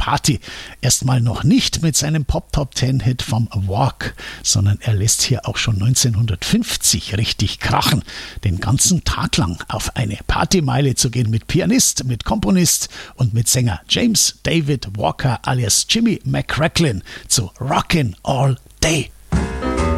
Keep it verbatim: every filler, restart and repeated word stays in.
Party. Erstmal noch nicht mit seinem Pop-Top-Ten-Hit vom Walk, sondern er lässt hier auch schon neunzehnhundertfünfzig richtig krachen. Den ganzen Tag lang auf eine Partymeile zu gehen mit Pianist, mit Komponist und mit Sänger James David Walker alias Jimmy McCracklin zu Rockin' All Day.